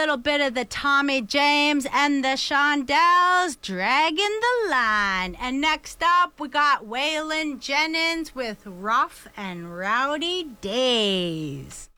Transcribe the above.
little bit of the Tommy James and the Shondells, Dragging the Line. And next up, we got Waylon Jennings with Rough and Rowdy Days.